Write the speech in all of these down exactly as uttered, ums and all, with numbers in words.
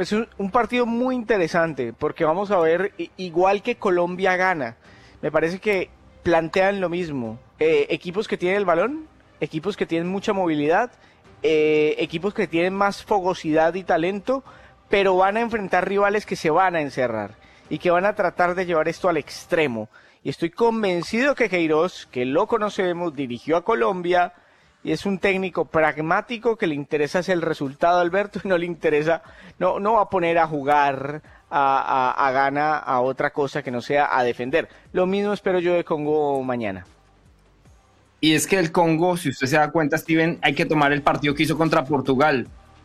Pues un, un partido muy interesante, porque vamos a ver, igual que Colombia gana, me parece que plantean lo mismo. Eh, equipos que tienen el balón, equipos que tienen mucha movilidad, eh, equipos que tienen más fogosidad y talento, pero van a enfrentar rivales que se van a encerrar y que van a tratar de llevar esto al extremo. Y estoy convencido que Queiroz, que lo conocemos, dirigió a Colombia y es un técnico pragmático que le interesa es el resultado, Alberto, y no le interesa, no, no va a poner a jugar a, a, a Ghana a otra cosa que no sea a defender. Lo mismo espero yo de Congo mañana. Y es que el Congo, si usted se da cuenta, Steven, hay que tomar el partido que hizo contra Portugal.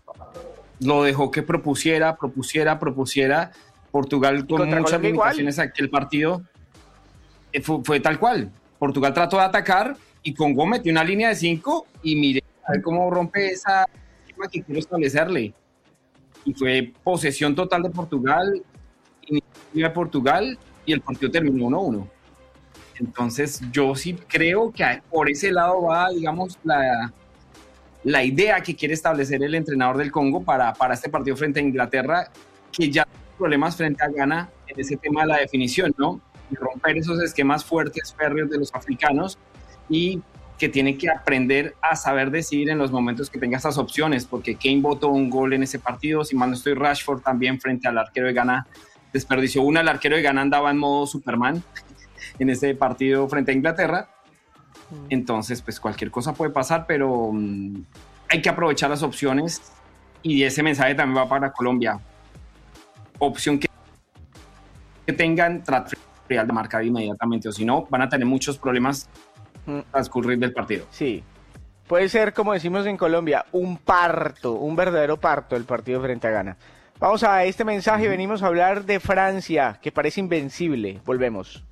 Lo dejó que propusiera, propusiera, propusiera. Portugal con muchas limitaciones aquí el partido fue, fue tal cual. Portugal trató de atacar y Congo metió una línea de cinco y mire a ver cómo rompe esa esquema que quiero establecerle. Y fue posesión total de Portugal, iniciativa de Portugal y el partido terminó uno a uno. Entonces yo sí creo que por ese lado va, digamos, la, la idea que quiere establecer el entrenador del Congo para, para este partido frente a Inglaterra, que ya tiene problemas frente a Ghana en ese tema de la definición, ¿no? Y romper esos esquemas fuertes, férreos de los africanos y que tiene que aprender a saber decidir en los momentos que tenga esas opciones, porque Kane botó un gol en ese partido, si mal no estoy, Rashford también frente al arquero de Ghana desperdició una, el arquero de Ghana andaba en modo Superman en ese partido frente a Inglaterra. Entonces, pues cualquier cosa puede pasar, pero um, hay que aprovechar las opciones y ese mensaje también va para Colombia. Opción que, que tengan, tratar de marcar inmediatamente, o si no, van a tener muchos problemas al transcurrir del partido. Sí, puede ser, como decimos en Colombia, un parto, un verdadero parto el partido frente a Ghana. Vamos a este mensaje y venimos a hablar de Francia, que parece invencible. Volvemos.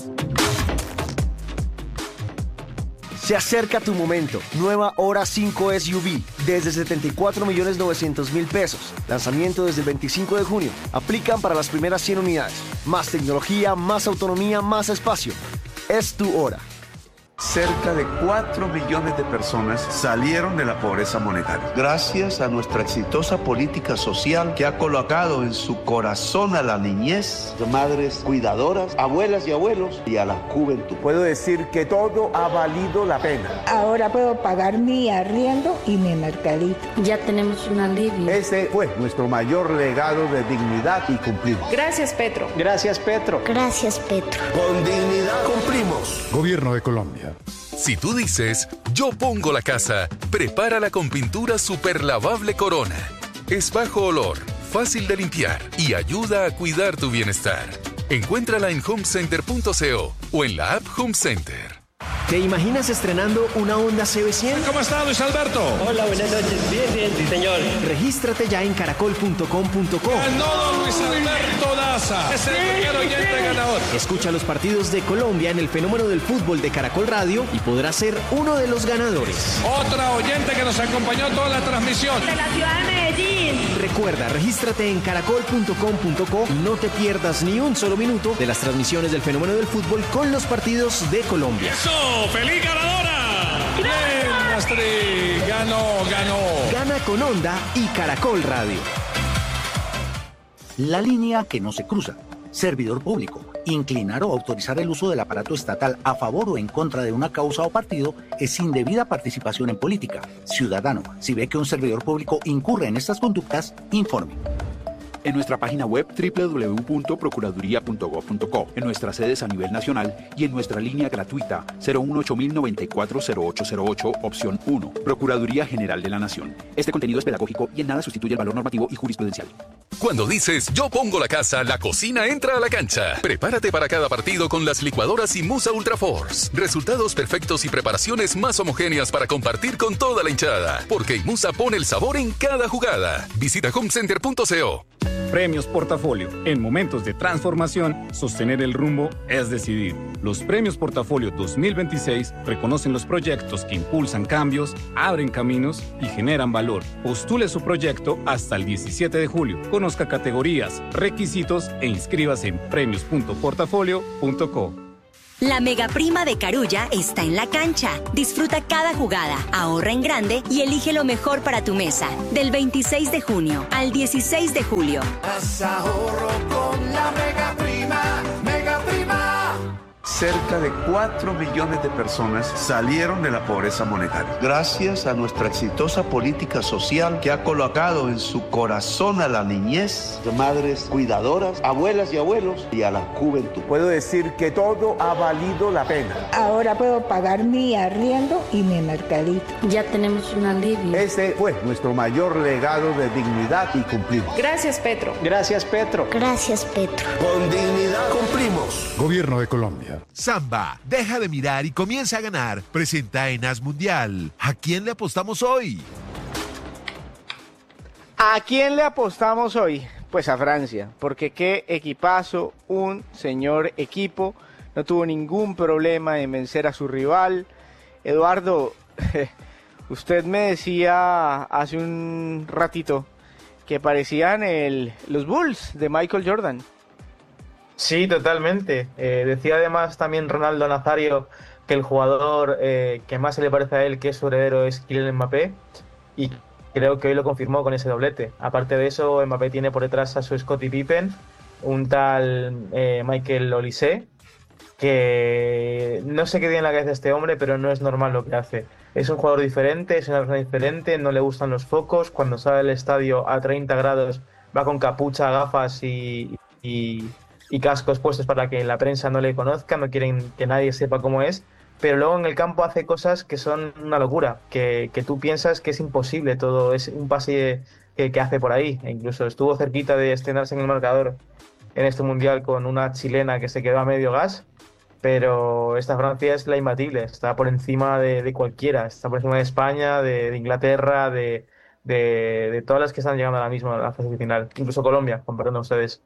Se acerca tu momento. Nueva Hora cinco S U V desde setenta y cuatro millones novecientos mil pesos. Lanzamiento desde el veinticinco de junio. Aplican para las primeras cien unidades. Más tecnología, más autonomía, más espacio. Es tu hora. Cerca de cuatro millones de personas salieron de la pobreza monetaria. Gracias a nuestra exitosa política social que ha colocado en su corazón a la niñez, madres cuidadoras, abuelas y abuelos y a la juventud. Puedo decir que todo ha valido la pena. Ahora puedo pagar mi arriendo y mi mercadito. Ya tenemos un alivio. Ese fue nuestro mayor legado de dignidad y cumplimos. Gracias, Petro. Gracias, Petro. Gracias, Petro. Con dignidad cumplimos. Gobierno de Colombia. Si tú dices, yo pongo la casa, prepárala con pintura superlavable Corona. Es bajo olor, fácil de limpiar y ayuda a cuidar tu bienestar. Encuéntrala en home center punto co o en la app Home Center. ¿Te imaginas estrenando una Honda C B cien? ¿Cómo está, Luis Alberto? Hola, buenas noches. Bien, bien, sí, señor. Regístrate ya en caracol punto com punto co. Ganó Luis Alberto Daza. Es el primer oyente ganador. Escucha los partidos de Colombia en el fenómeno del fútbol de Caracol Radio y podrás ser uno de los ganadores. Otra oyente que nos acompañó toda la transmisión. De la ciudad de Medellín. Recuerda, regístrate en caracol punto com punto co y no te pierdas ni un solo minuto de las transmisiones del fenómeno del fútbol con los partidos de Colombia. ¡Eso! ¡Feliz ganadora! ¡Bien, Astrid! ¡Ganó, ganó! Gana con Honda y Caracol Radio. La línea que no se cruza. Servidor público. Inclinar o autorizar el uso del aparato estatal a favor o en contra de una causa o partido es indebida participación en política. Ciudadano, si ve que un servidor público incurre en estas conductas, informe. En nuestra página web doble u doble u doble u punto procuraduría punto gob punto co, en nuestras sedes a nivel nacional y en nuestra línea gratuita cero uno ocho cero nueve cuatro cero ocho cero ocho, opción uno. Procuraduría General de la Nación. Este contenido es pedagógico y en nada sustituye el valor normativo y jurisprudencial. Cuando dices yo pongo la casa, la cocina entra a la cancha. Prepárate para cada partido con las licuadoras Imusa Ultra Force. Resultados perfectos y preparaciones más homogéneas para compartir con toda la hinchada. Porque Imusa pone el sabor en cada jugada. Visita home center punto co. Premios Portafolio. En momentos de transformación, sostener el rumbo es decidir. Los Premios Portafolio dos mil veintiséis reconocen los proyectos que impulsan cambios, abren caminos y generan valor. Postule su proyecto hasta el diecisiete de julio. Conozca categorías, requisitos e inscríbase en premios punto portafolio punto co. La mega prima de Carulla está en la cancha. Disfruta cada jugada, ahorra en grande y elige lo mejor para tu mesa. Del veintiséis de junio al dieciséis de julio. Haz ahorro con la mega prima, mega prima. Cerca de cuatro millones de personas salieron de la pobreza monetaria. Gracias a nuestra exitosa política social que ha colocado en su corazón a la niñez, madres cuidadoras, abuelas y abuelos y a la juventud. Puedo decir que todo ha valido la pena. Ahora puedo pagar mi arriendo y mi mercadito. Ya tenemos un alivio. Este fue nuestro mayor legado de dignidad y cumplimos. Gracias, Petro. Gracias, Petro. Gracias, Petro. Con dignidad cumplimos. Gobierno de Colombia. Samba, deja de mirar y comienza a ganar. Presenta en As Mundial. ¿A quién le apostamos hoy? ¿A quién le apostamos hoy? Pues a Francia, porque qué equipazo, un señor equipo, no tuvo ningún problema en vencer a su rival. Eduardo, usted me decía hace un ratito que parecían el, los Bulls de Michael Jordan. Sí, totalmente. Eh, decía además también Ronaldo Nazario que el jugador eh, que más se le parece a él, que es su heredero, es Kylian Mbappé, y creo que hoy lo confirmó con ese doblete. Aparte de eso, Mbappé tiene por detrás a su Scottie Pippen, un tal eh, Michael Olise, que no sé qué tiene en la cabeza este hombre, pero no es normal lo que hace. Es un jugador diferente, es una persona diferente, no le gustan los focos, cuando sale del estadio a treinta grados va con capucha, gafas y... y y cascos puestos para que la prensa no le conozca, no quieren que nadie sepa cómo es, pero luego en el campo hace cosas que son una locura, que, que tú piensas que es imposible todo, es un pase que, que hace por ahí, e incluso estuvo cerquita de estrenarse en el marcador en este mundial con una chilena que se quedó a medio gas, pero esta Francia es la imbatible, está por encima de, de cualquiera, está por encima de España, de, de Inglaterra, de, de, de todas las que están llegando ahora mismo a la fase final, incluso Colombia, con perdón a ustedes.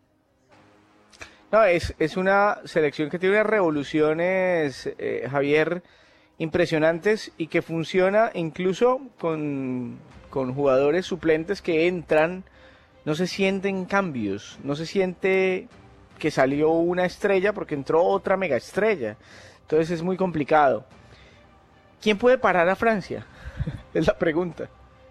No, es, es una selección que tiene unas revoluciones, eh, Javier, impresionantes y que funciona incluso con, con jugadores suplentes que entran, no se sienten cambios, no se siente que salió una estrella porque entró otra mega estrella. Entonces es muy complicado. ¿Quién puede parar a Francia? Es la pregunta.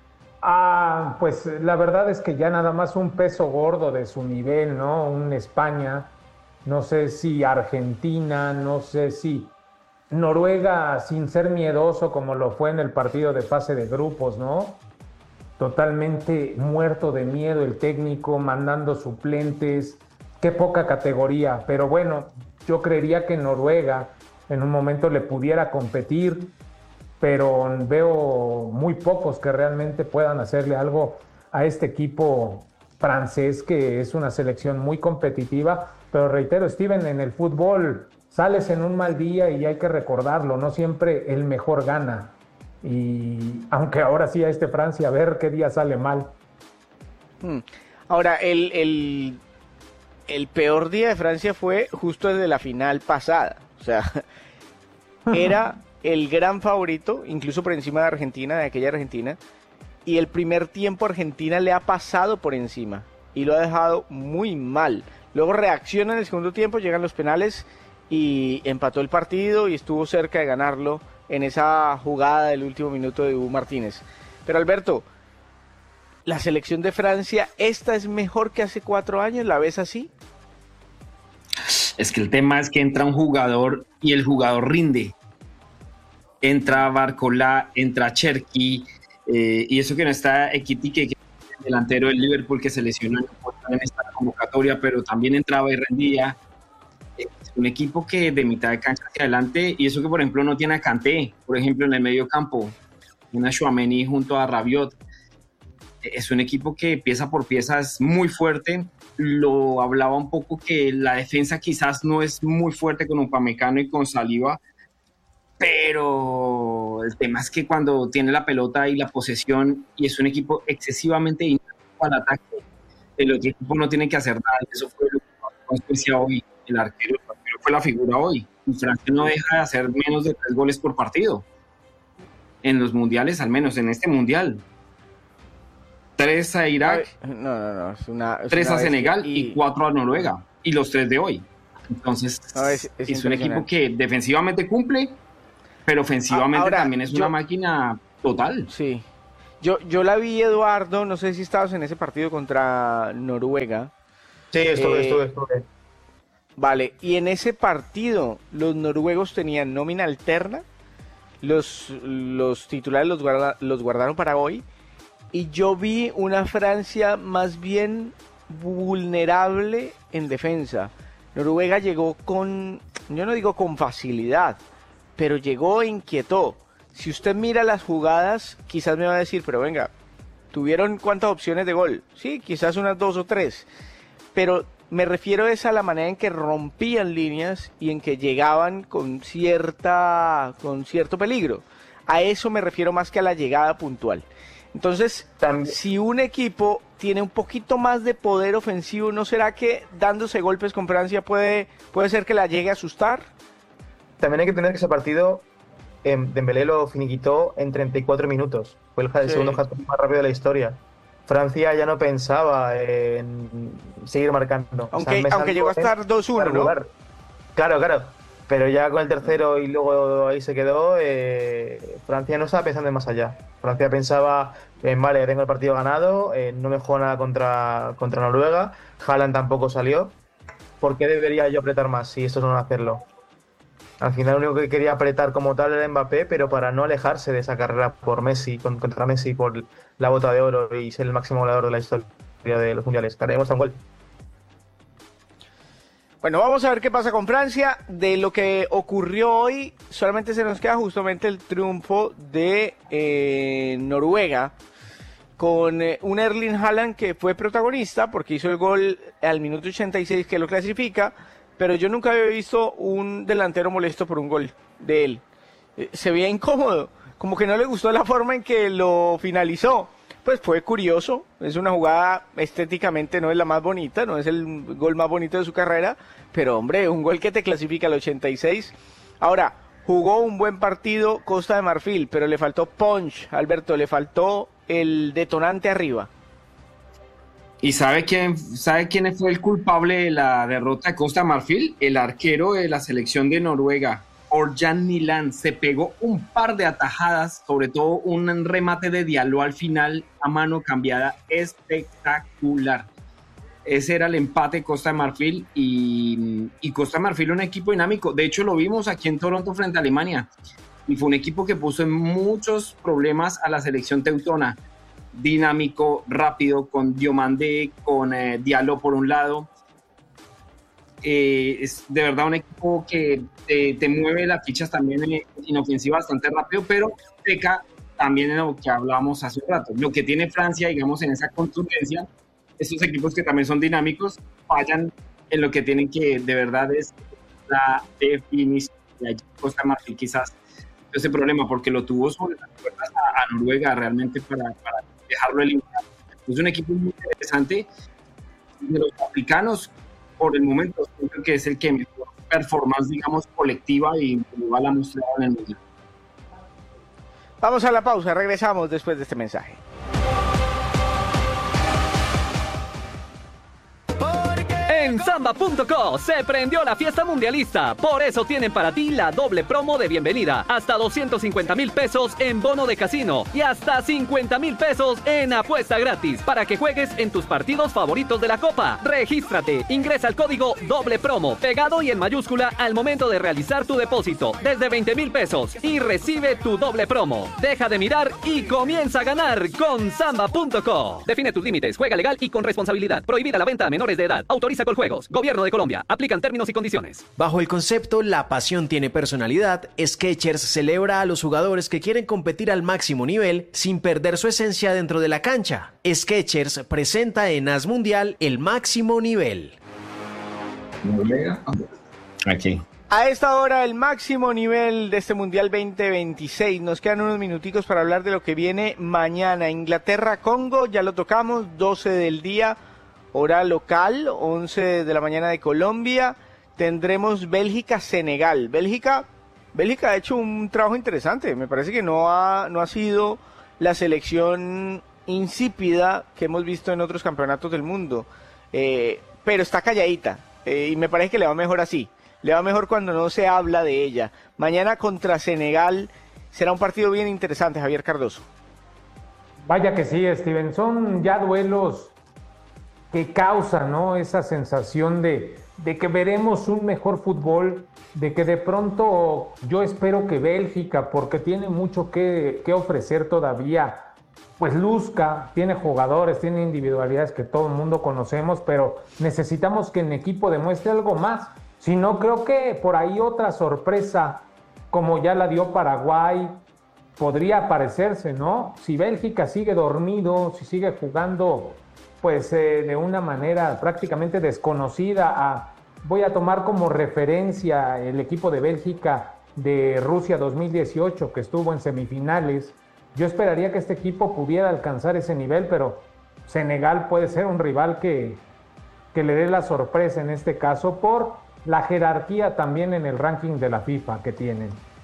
Ah, pues la verdad es que ya nada más un peso gordo de su nivel, ¿no? Un España. No sé si Argentina, no sé si Noruega, sin ser miedoso como lo fue en el partido de fase de grupos, ¿no? Totalmente muerto de miedo el técnico, mandando suplentes, qué poca categoría. Pero bueno, yo creería que Noruega en un momento le pudiera competir, pero veo muy pocos que realmente puedan hacerle algo a este equipo francés, que es una selección muy competitiva. Pero reitero, Steven, en el fútbol sales en un mal día y hay que recordarlo, no siempre el mejor gana. Y aunque ahora sí a este Francia, a ver qué día sale mal. Ahora, el, el, el peor día de Francia fue justo el de la final pasada. O sea, era el gran favorito, incluso por encima de Argentina, de aquella Argentina. Y el primer tiempo Argentina le ha pasado por encima y lo ha dejado muy mal. Luego reacciona en el segundo tiempo, llegan los penales y empató el partido y estuvo cerca de ganarlo en esa jugada del último minuto de Hugo Martínez. Pero Alberto, la selección de Francia, ¿esta es mejor que hace cuatro años? ¿La ves así? Es que el tema es que entra un jugador y el jugador rinde. Entra Barcola, entra Cherki, eh, y eso que no está Ekitike, que es el delantero del Liverpool que se lesionó en esta convocatoria, pero también entraba y rendía. Es un equipo que de mitad de cancha hacia adelante, y eso que por ejemplo no tiene a Kanté, por ejemplo en el medio campo, una Tchouaméni junto a Rabiot. Es un equipo que pieza por pieza es muy fuerte. Lo hablaba un poco que la defensa quizás no es muy fuerte con Upamecano y con Saliba, pero el tema es que cuando tiene la pelota y la posesión y es un equipo excesivamente dinámico al ataque, el otro equipo no tiene que hacer nada. Eso fue lo que pasó hoy. El arquero, el arquero fue la figura hoy. Y Francia no deja de hacer menos de tres goles por partido. En los mundiales, al menos en este mundial. Tres a Irak, no, no, no, es una, es tres una a Senegal y... y cuatro a Noruega. Y los tres de hoy. Entonces, no, es, es, es un equipo que defensivamente cumple, pero ofensivamente Ahora, también es yo, una máquina total. Sí. Yo, yo la vi, Eduardo, no sé si estabas en ese partido contra Noruega. Sí, estuve, eh, estuve, estuve. Vale, y en ese partido los noruegos tenían nómina alterna, los, los titulares los, guarda, los guardaron para hoy, y yo vi una Francia más bien vulnerable en defensa. Noruega llegó con, yo no digo con facilidad, pero llegó e inquietó. Si usted mira las jugadas, quizás me va a decir, pero venga, ¿tuvieron cuántas opciones de gol? Sí, quizás unas dos o tres, pero me refiero es a la manera en que rompían líneas y en que llegaban con cierta, con cierto peligro. A eso me refiero más que a la llegada puntual. Entonces, también, si un equipo tiene un poquito más de poder ofensivo, ¿no será que dándose golpes con Francia puede, puede ser que la llegue a asustar? También hay que tener que ese partido, eh, Dembélé lo finiquitó en treinta y cuatro minutos. Fue el, el sí. segundo hat-trick más rápido de la historia. Francia ya no pensaba en seguir marcando. Aunque, o sea, aunque llegó a estar dos uno, ¿no? Claro, claro. Pero ya con el tercero y luego ahí se quedó, eh, Francia no estaba pensando en más allá. Francia pensaba, eh, vale, tengo el partido ganado, eh, no me juego nada contra, contra Noruega, Haaland tampoco salió. ¿Por qué debería yo apretar más si estos no van a hacerlo? Al final lo único que quería apretar como tal era Mbappé, pero para no alejarse de esa carrera por Messi, contra Messi, por la bota de oro y ser el máximo goleador de la historia de los mundiales. Haremos un gol. Bueno, vamos a ver qué pasa con Francia. De lo que ocurrió hoy, solamente se nos queda justamente el triunfo de eh, Noruega, con eh, un Erling Haaland que fue protagonista porque hizo el gol al minuto ochenta y seis que lo clasifica, pero yo nunca había visto un delantero molesto por un gol de él. Eh, se veía incómodo, como que no le gustó la forma en que lo finalizó. Pues fue curioso, es una jugada estéticamente no es la más bonita, no es el gol más bonito de su carrera, pero hombre, un gol que te clasifica al ochenta y seis. Ahora, jugó un buen partido Costa de Marfil, pero le faltó punch, Alberto, le faltó el detonante arriba. ¿Y sabe quién, sabe quién fue el culpable de la derrota de Costa de Marfil? El arquero de la selección de Noruega, Orjan Niland. Se pegó un par de atajadas, sobre todo un remate de Diallo al final a mano cambiada espectacular. Ese era el empate de Costa de Marfil y, y Costa de Marfil un equipo dinámico. De hecho lo vimos aquí en Toronto frente a Alemania y fue un equipo que puso en muchos problemas a la selección teutona. Dinámico, rápido, con Diomande, con eh, Diallo por un lado. Eh, es de verdad un equipo que te, te mueve las fichas también en, en ofensiva bastante rápido, pero peca también en lo que hablábamos hace un rato. Lo que tiene Francia, digamos, en esa contundencia, estos equipos que también son dinámicos, fallan en lo que tienen que, de verdad, es la definición. Y Costa de Marfil quizás ese problema, porque lo tuvo sobre las puertas a, a Noruega realmente para, para dejarlo eliminar. Es un equipo muy interesante. De los africanos, por el momento, creo que es el que mejor performance, digamos, colectiva y individual ha mostrado en el mundial. Vamos a la pausa, regresamos después de este mensaje. En Samba punto co se prendió la fiesta mundialista, por eso tienen para ti la doble promo de bienvenida, hasta doscientos cincuenta mil pesos en bono de casino y hasta cincuenta mil pesos en apuesta gratis para que juegues en tus partidos favoritos de la Copa. Regístrate, ingresa el código doble promo pegado y en mayúscula al momento de realizar tu depósito desde veinte mil pesos y recibe tu doble promo. Deja de mirar y comienza a ganar con Samba punto co. Define tus límites, juega legal y con responsabilidad. Prohibida la venta a menores de edad. Autoriza con juegos. Gobierno de Colombia. Aplican términos y condiciones. Bajo el concepto La pasión tiene personalidad, Skechers celebra a los jugadores que quieren competir al máximo nivel sin perder su esencia dentro de la cancha. Skechers presenta en As Mundial el máximo nivel. Aquí. A esta hora el máximo nivel de este Mundial veinte veintiséis. Nos quedan unos minuticos para hablar de lo que viene mañana. Inglaterra-Congo, ya lo tocamos, doce del día. Hora local, once de la mañana de Colombia. Tendremos Bélgica-Senegal. Bélgica, Bélgica ha hecho un trabajo interesante. Me parece que no ha, no ha sido la selección insípida que hemos visto en otros campeonatos del mundo. Eh, pero está calladita. eh, y me parece que le va mejor así. Le va mejor cuando no se habla de ella. Mañana contra Senegal será un partido bien interesante, Javier Cardoso. Vaya que sí, Steven. Son ya duelos que causan, ¿no?, esa sensación de, de que veremos un mejor fútbol, de que de pronto yo espero que Bélgica, porque tiene mucho que, que ofrecer todavía, pues luzca, tiene jugadores, tiene individualidades que todo el mundo conocemos, pero necesitamos que en equipo demuestre algo más. Si no, creo que por ahí otra sorpresa, como ya la dio Paraguay, podría aparecerse, ¿no? Si Bélgica sigue dormido, si sigue jugando pues eh, de una manera prácticamente desconocida, a, voy a tomar como referencia el equipo de Bélgica de Rusia dos mil dieciocho, que estuvo en semifinales. Yo esperaría que este equipo pudiera alcanzar ese nivel, pero Senegal puede ser un rival que, que le dé la sorpresa en este caso por la jerarquía también en el ranking de la FIFA que tienen.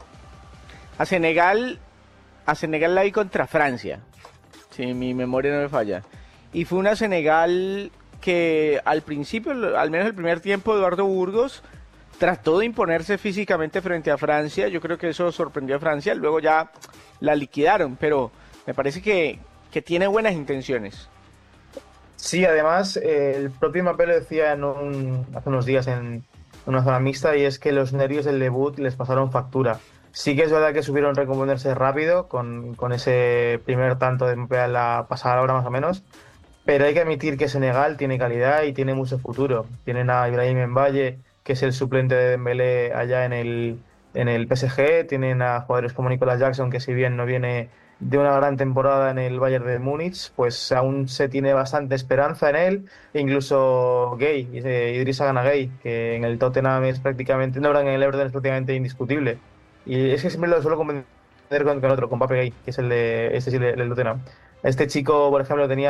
A Senegal, a Senegal la vi contra Francia, si mi memoria no me falla. Y fue una Senegal que al principio, al menos el primer tiempo, Eduardo Burgos trató de imponerse físicamente frente a Francia. Yo creo que eso sorprendió a Francia. Luego ya la liquidaron, pero me parece que, que tiene buenas intenciones. Sí, además, eh, el propio Mbappé lo decía en un, hace unos días en una zona mixta, y es que los nervios del debut les pasaron factura. Sí que es verdad que supieron recomponerse rápido con, con ese primer tanto de Mbappé a la pasada hora más o menos, pero hay que admitir que Senegal tiene calidad y tiene mucho futuro. Tienen a Ibrahim Mbaye, que es el suplente de Dembélé allá en el, en el P S G, tienen a jugadores como Nicolas Jackson, que si bien no viene de una gran temporada en el Bayern de Múnich, pues aún se tiene bastante esperanza en él. E incluso Gay, Idrissa Gana Gay, que en el Tottenham es prácticamente, no, en el Everton es prácticamente indiscutible. Y es que siempre lo suelo convencer con, con otro, con Pape Gay, que es el de este sí, el del Tottenham. Este chico, por ejemplo, tenía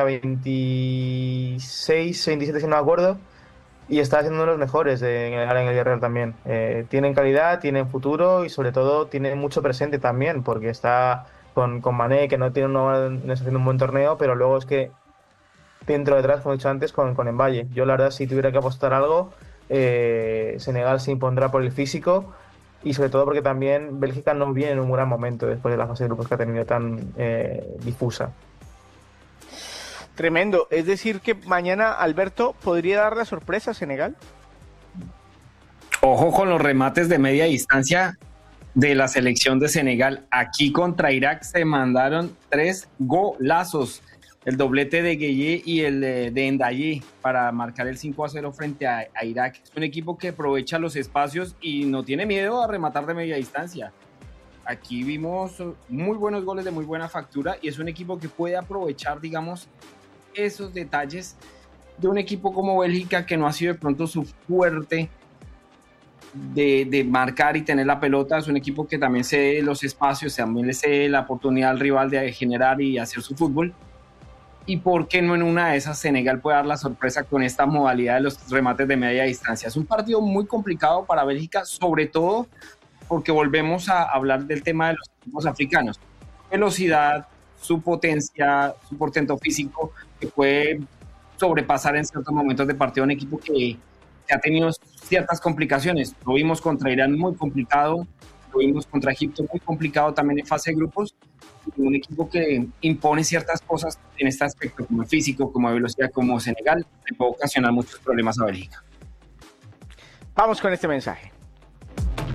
veintiséis, veintisiete, si no me acuerdo, y está siendo uno de los mejores de, en el Villarreal también. Eh, tienen calidad, tienen futuro y sobre todo tienen mucho presente también, porque está con, con Mané, que no tiene una, no está haciendo un buen torneo, pero luego es que dentro detrás, como he dicho antes, con, con Mbaye. Yo la verdad, si tuviera que apostar algo, eh, Senegal se impondrá por el físico, y sobre todo porque también Bélgica no viene en un gran momento después de la fase de grupos que ha tenido tan eh, difusa. Tremendo. Es decir que mañana, Alberto, ¿podría dar la sorpresa a Senegal? Ojo con los remates de media distancia de la selección de Senegal. Aquí contra Irak se mandaron tres golazos. El doblete de Gueye y el de, de Ndaye para marcar el cinco a cero frente a, a Irak. Es un equipo que aprovecha los espacios y no tiene miedo a rematar de media distancia. Aquí vimos muy buenos goles de muy buena factura y es un equipo que puede aprovechar, digamos, esos detalles de un equipo como Bélgica, que no ha sido de pronto su fuerte de, de marcar y tener la pelota. Es un equipo que también cede los espacios, también le cede la oportunidad al rival de generar y hacer su fútbol. Y por qué no en una de esas Senegal puede dar la sorpresa con esta modalidad de los remates de media distancia. Es un partido muy complicado para Bélgica, sobre todo porque volvemos a hablar del tema de los equipos africanos. Velocidad, su potencia, su portento físico, que puede sobrepasar en ciertos momentos de partido un equipo que, que ha tenido ciertas complicaciones. Lo vimos contra Irán muy complicado, lo vimos contra Egipto muy complicado también en fase de grupos. Un equipo que impone ciertas cosas en este aspecto, como el físico, como velocidad, como Senegal, le puede ocasionar muchos problemas a Bélgica. Vamos con este mensaje.